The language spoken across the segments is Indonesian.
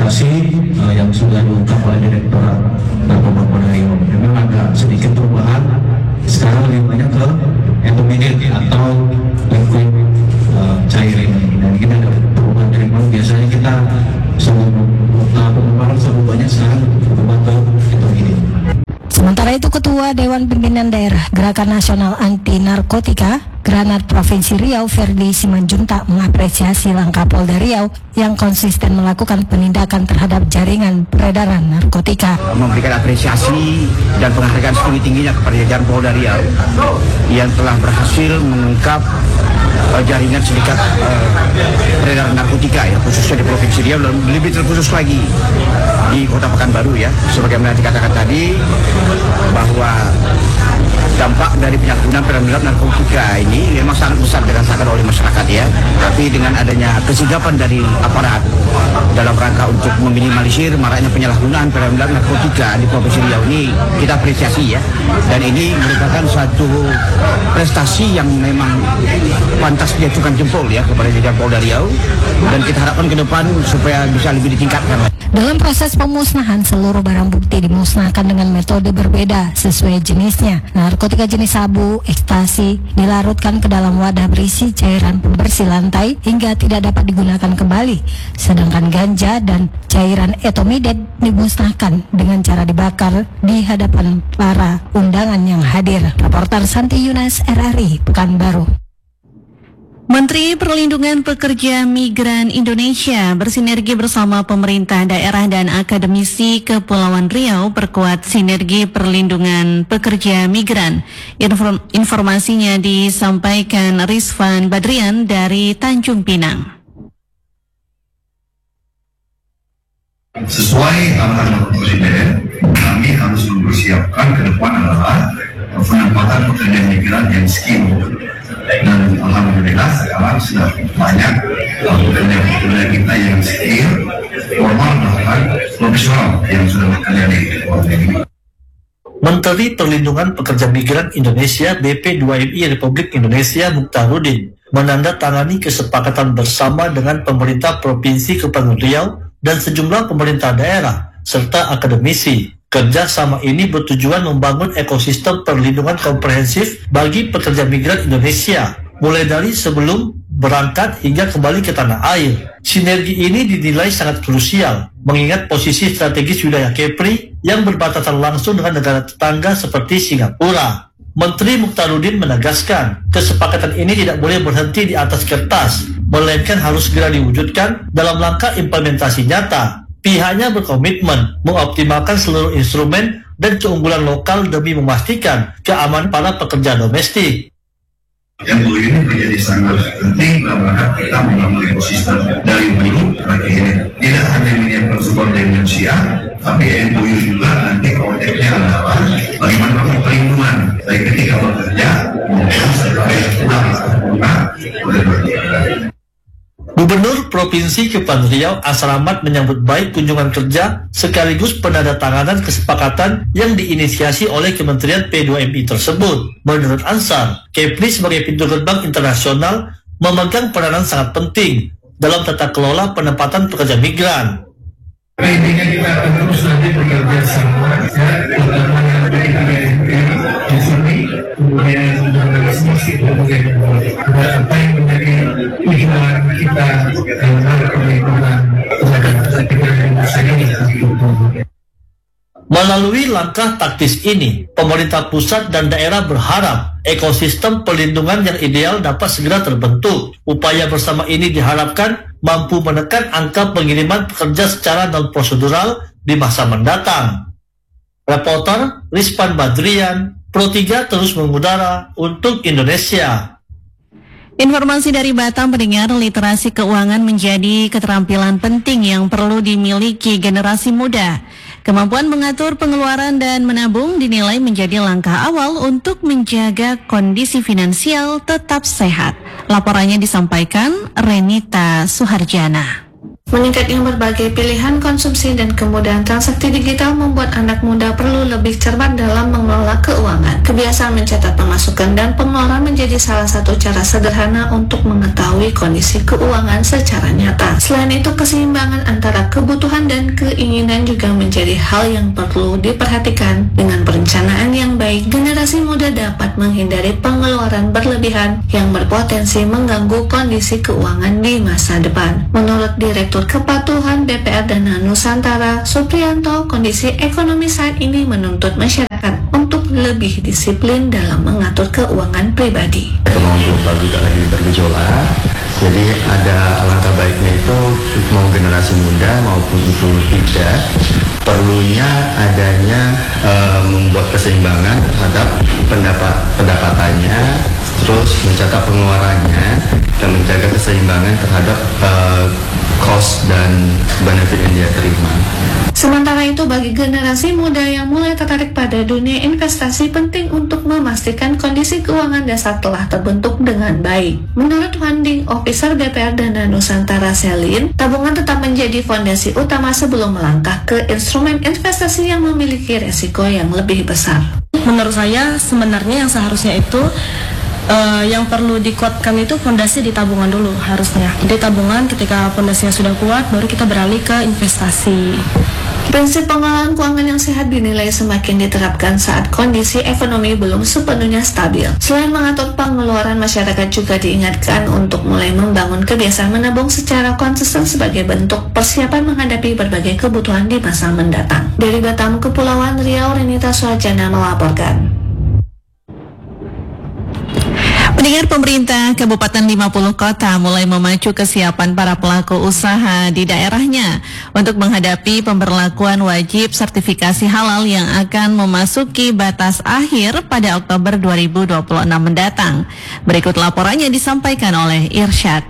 kasusasi yang sudah diungkap oleh Direktorat Narkoba Polda Riau. Memang agak sedikit perubahan, sekarang lebih banyak ke intermediate atau liquid cair ini. Dan kita ada perubahan dari mana biasanya kita pengembangan selalu banyak, sekarang berubah ke intermediate. Sementara itu, Ketua Dewan Pimpinan Daerah Gerakan Nasional Anti Narkotika Granat Provinsi Riau, Ferdi Simanjuntak, mengapresiasi langkah Polda Riau yang konsisten melakukan penindakan terhadap jaringan peredaran narkotika. Memberikan apresiasi dan penghargaan setinggi-tingginya kepada jajaran Polda Riau yang telah berhasil mengungkap jaringan sindikat peredaran narkotika, ya, khususnya di Provinsi Riau dan lebih terkhusus lagi di Kota Pekanbaru, ya. Sebagaimana dikatakan tadi bahwa dampak dari penyalahgunaan peredaran narkotika ini memang sangat besar dirasakan oleh masyarakat, ya. Tapi dengan adanya kesigapan dari aparat dalam rangka untuk meminimalisir maraknya penyalahgunaan peredaran narkotika di Provinsi Riau ini, kita apresiasi, ya. Dan ini merupakan satu prestasi yang memang pantas diacungkan jempol, ya, kepada jajaran Polda Riau, dan kita harapkan ke depan supaya bisa lebih ditingkatkan. Dalam proses pemusnahan, seluruh barang bukti dimusnahkan dengan metode berbeda sesuai jenisnya. Narkotika jenis sabu, ekstasi dilarutkan ke dalam wadah berisi cairan pembersih lantai hingga tidak dapat digunakan kembali. Sedangkan ganja dan cairan etomidate dimusnahkan dengan cara dibakar di hadapan para undangan yang hadir. Reporter Santi Yunas, RRI, Pekanbaru. Menteri Perlindungan Pekerja Migran Indonesia bersinergi bersama pemerintah daerah dan akademisi Kepulauan Riau perkuat sinergi perlindungan pekerja migran. Informasinya disampaikan Rizvan Badrian dari Tanjung Pinang. Sesuai arahan Presiden, kami harus mempersiapkan ke depan adalah penempatan pekerja migran yang skill. Dan alhamdulillah sekarang sudah banyak pekerja kita yang skill, formal bahkan profesional yang sudah bekerja di luar negeri. Menteri Perlindungan Pekerja Migran Indonesia BP2MI Republik Indonesia Mukhtarudin menandatangani kesepakatan bersama dengan pemerintah Provinsi Kepulauan Riau dan sejumlah pemerintah daerah serta akademisi. Kerjasama ini bertujuan membangun ekosistem perlindungan komprehensif bagi pekerja migran Indonesia, mulai dari sebelum berangkat hingga kembali ke tanah air. Sinergi ini dinilai sangat krusial, mengingat posisi strategis wilayah Kepri yang berbatasan langsung dengan negara tetangga seperti Singapura. Menteri Mukhtarudin menegaskan, kesepakatan ini tidak boleh berhenti di atas kertas, melainkan harus segera diwujudkan dalam langkah implementasi nyata. Pihaknya berkomitmen mengoptimalkan seluruh instrumen dan keunggulan lokal demi memastikan keamanan para pekerja domestik. MOU ini menjadi sangat penting dalam rangka kita membangun ekosistem dari hulu bagi ini. Tidak hanya menyiapkan sumber daya manusia, tapi MOU juga nanti konteksnya adalah bagaimana perlindungan baik ketika bekerja maupun sebagai Gubernur Provinsi Kepulauan Riau Ansar Ahmad menyambut baik kunjungan kerja sekaligus penandatanganan kesepakatan yang diinisiasi oleh Kementerian P2MI tersebut. Menurut Ansar, Kepri sebagai pintu gerbang internasional memegang peranan sangat penting dalam tata kelola penempatan pekerja migran. Intinya kita akan terus nanti bekerja sama, ya, terutama yang ada di sini, kemudian apa yang menjadi tujuan kita dalam perlindungan terhadap Indonesia ini. Melalui langkah taktis ini, pemerintah pusat dan daerah berharap ekosistem perlindungan yang ideal dapat segera terbentuk. Upaya bersama ini diharapkan mampu menekan angka pengiriman pekerja secara non-prosedural di masa mendatang. Reporter Rizvan Badrian, Pro3 terus mengudara untuk Indonesia. Informasi dari Batam, pendengar, literasi keuangan menjadi keterampilan penting yang perlu dimiliki generasi muda. Kemampuan mengatur pengeluaran dan menabung dinilai menjadi langkah awal untuk menjaga kondisi finansial tetap sehat. Laporannya disampaikan Renita Suharjana. Meningkatnya berbagai pilihan konsumsi dan kemudahan transaksi digital membuat anak muda perlu lebih cermat dalam mengelola keuangan. Kebiasaan mencatat pemasukan dan pengeluaran menjadi salah satu cara sederhana untuk mengetahui kondisi keuangan secara nyata. Selain itu, keseimbangan antara kebutuhan dan keinginan juga menjadi hal yang perlu diperhatikan. Dengan perencanaan yang baik, generasi muda dapat menghindari pengeluaran berlebihan yang berpotensi mengganggu kondisi keuangan di masa depan. Menurut Direktur Kepatuhan BPR Dana Nusantara, Supriyanto, kondisi ekonomi saat ini menuntut masyarakat untuk lebih disiplin dalam mengatur keuangan pribadi. Ekonomi global juga lagi bergejolak, jadi ada alangkah baiknya itu mau generasi muda maupun itu tidak, perlunya adanya membuat keseimbangan terhadap pendapatannya, terus mencatat pengeluarannya dan menjaga keseimbangan terhadap cost dan benefit yang dia terima. Sementara itu, bagi generasi muda yang mulai tertarik pada dunia investasi, penting untuk memastikan kondisi keuangan dasar telah terbentuk dengan baik. Menurut Funding Officer BPR Dana Nusantara Selin, tabungan tetap menjadi fondasi utama sebelum melangkah ke instrumen investasi yang memiliki resiko yang lebih besar. Menurut saya sebenarnya yang seharusnya itu yang perlu dikuatkan itu fondasi di tabungan dulu harusnya. Jadi tabungan ketika fondasinya sudah kuat baru kita beralih ke investasi. Prinsip pengelolaan keuangan yang sehat dinilai semakin diterapkan saat kondisi ekonomi belum sepenuhnya stabil. Selain mengatur pengeluaran, masyarakat juga diingatkan untuk mulai membangun kebiasaan menabung secara konsisten sebagai bentuk persiapan menghadapi berbagai kebutuhan di masa mendatang. Dari Batam, Kepulauan Riau, Renita Suhajana melaporkan. Pendengar, pemerintah Kabupaten 50 Kota mulai memacu kesiapan para pelaku usaha di daerahnya untuk menghadapi pemberlakuan wajib sertifikasi halal yang akan memasuki batas akhir pada Oktober 2026 mendatang. Berikut laporannya disampaikan oleh Irsyad.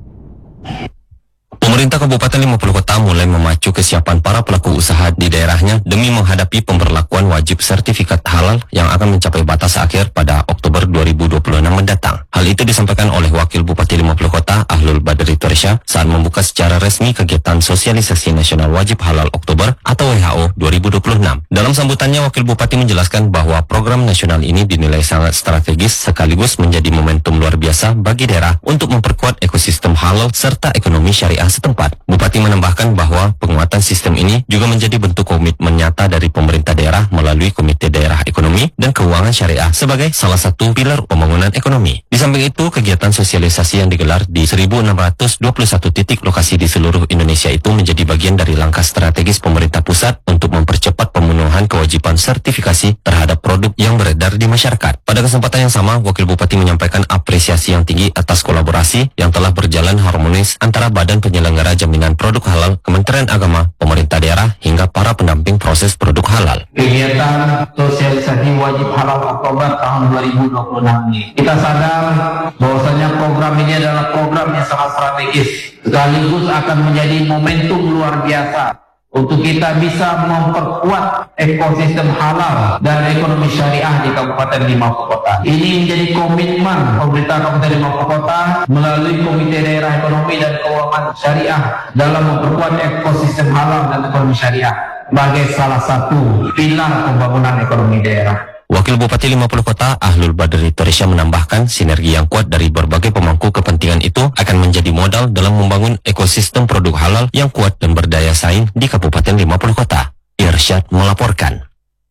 Pemerintah Kabupaten 50 Kota mulai memacu kesiapan para pelaku usaha di daerahnya demi menghadapi pemberlakuan wajib sertifikat halal yang akan mencapai batas akhir pada Oktober 2026 mendatang. Hal itu disampaikan oleh Wakil Bupati 50 Kota Ahlul Badri Toresya saat membuka secara resmi kegiatan sosialisasi nasional wajib halal Oktober atau WHO 2026. Dalam sambutannya, Wakil Bupati menjelaskan bahwa program nasional ini dinilai sangat strategis sekaligus menjadi momentum luar biasa bagi daerah untuk memperkuat ekosistem halal serta ekonomi syariah setempat. Bupati menambahkan bahwa penguatan sistem ini juga menjadi bentuk komitmen nyata dari pemerintah daerah melalui Komite Daerah Ekonomi dan Keuangan Syariah sebagai salah satu pilar pembangunan ekonomi. Di samping itu, kegiatan sosialisasi yang digelar di 1.621 titik lokasi di seluruh Indonesia itu menjadi bagian dari langkah strategis pemerintah pusat untuk mempercepat pemenuhan kewajiban sertifikasi terhadap produk yang beredar di masyarakat. Pada kesempatan yang sama, Wakil Bupati menyampaikan apresiasi yang tinggi atas kolaborasi yang telah berjalan harmonis antara Badan Penyelenggara Jaminan Produk Halal, Kementerian Agama, pemerintah daerah, hingga para pendamping proses produk halal. Kegiatan sosialisasi wajib halal Oktober tahun 2026 ini, kita sadar bahwasanya program ini adalah program yang sangat strategis, sekaligus akan menjadi momentum luar biasa untuk kita bisa memperkuat ekosistem halal dan ekonomi syariah di Kabupaten 50 Kota. Ini menjadi komitmen pemerintah Kabupaten 50 Kota melalui Komite Daerah Ekonomi dan Keuangan Syariah dalam memperkuat ekosistem halal dan ekonomi syariah sebagai salah satu pilar pembangunan ekonomi daerah. Wakil Bupati 50 Kota Ahlul Badri Toresya menambahkan sinergi yang kuat dari berbagai pemangku kepentingan itu akan menjadi modal dalam membangun ekosistem produk halal yang kuat dan berdaya saing di Kabupaten 50 Kota. Irsyad melaporkan.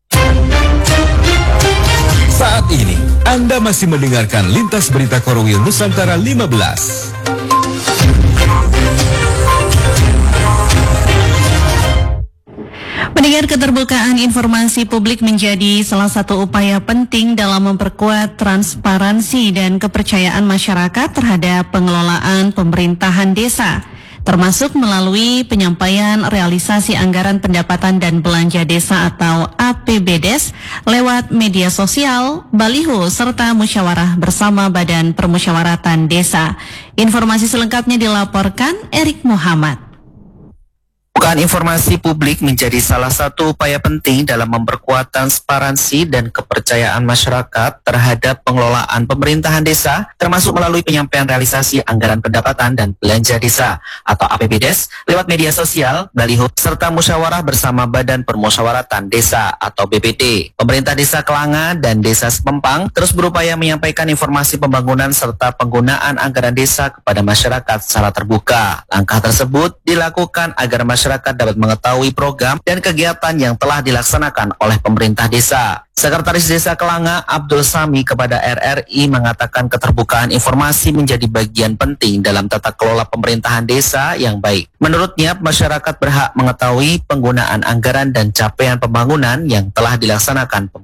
Saat ini Anda masih mendengarkan Lintas Berita Korwil Nusantara 15. Pendengar, keterbukaan informasi publik menjadi salah satu upaya penting dalam memperkuat transparansi dan kepercayaan masyarakat terhadap pengelolaan pemerintahan desa, termasuk melalui penyampaian realisasi anggaran pendapatan dan belanja desa atau APBDes lewat media sosial, baliho, serta musyawarah bersama Badan Permusyawaratan Desa. Informasi selengkapnya dilaporkan Erik Muhammad. Bukaan informasi publik menjadi salah satu upaya penting dalam memperkuat transparansi dan kepercayaan masyarakat terhadap pengelolaan pemerintahan desa, termasuk melalui penyampaian realisasi anggaran pendapatan dan belanja desa atau APBDes lewat media sosial, baliho, serta musyawarah bersama Badan Permusyawaratan Desa atau BPD. Pemerintah Desa Kelanga dan Desa Sepempang terus berupaya menyampaikan informasi pembangunan serta penggunaan anggaran desa kepada masyarakat secara terbuka. Langkah tersebut dilakukan agar masyarakat dapat mengetahui program dan kegiatan yang telah dilaksanakan oleh pemerintah desa. Sekretaris Desa Kelanga Abdul Sami kepada RRI mengatakan keterbukaan informasi menjadi bagian penting dalam tata kelola pemerintahan desa yang baik. Menurutnya, masyarakat berhak mengetahui penggunaan anggaran dan capaian pembangunan yang telah dilaksanakan